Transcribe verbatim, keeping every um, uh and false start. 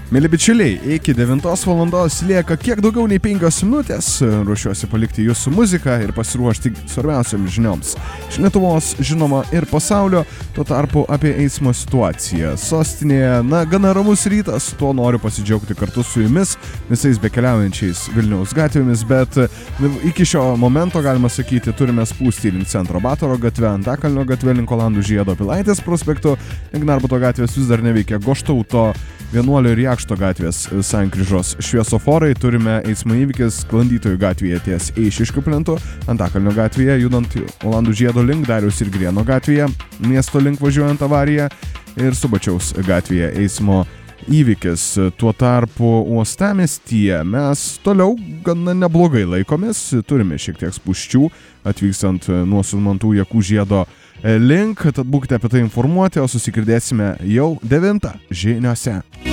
Mėly bičiuliai, iki devintos valandos lieka kiek daugiau nei penkios minutės. Ruošiuosi palikti jūsų muziką ir pasiruošti svarbiausiams žinioms. Iš Lietuvos, žinoma, ir pasaulio, tuo tarpu apie eismo situaciją. Sostinėje, na, gana ramus rytas, tuo noriu pasidžiaugti kartu su jumis, visais bekeliaujančiais Vilniaus gatvėmis, bet iki šio momento, galima sakyti, turime spūstį link Centro Batoro gatve, Antakalnio gatve, link Olandų Žiedo Pilaitės prospektu, link Narbuto gatvės vis dar neveikia Goštauto, Vienuolio ir Jakšto gatvės sankryžos šviesoforai, turime eismo įvykis Sklandytojų gatvėje ties Eišiškių plentu, Antakalnio gatvėje judant Olandų Žiedo link, Dariaus ir Grieno gatvėje, miesto link važiuojant avariją ir Subačiaus gatvėje eismo įvykis. Tuo tarpu uostamiestyje mes toliau gana neblogai laikomės, turime šiek tiek spūsčių atvykstant nuo Sumantų Jakų Žiedo link, tad būkite apie tai informuoti, o susigirdėsime jau devintą žiniose.